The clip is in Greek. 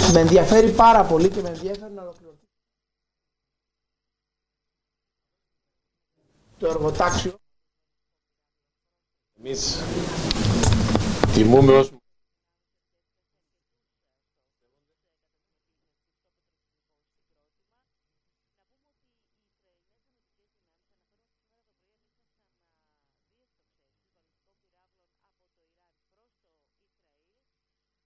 Με ενδιαφέρει πάρα πολύ και με ενδιαφέρει να ολοκληρωθεί το εργοτάξιο. Εμείς τιμούμε ως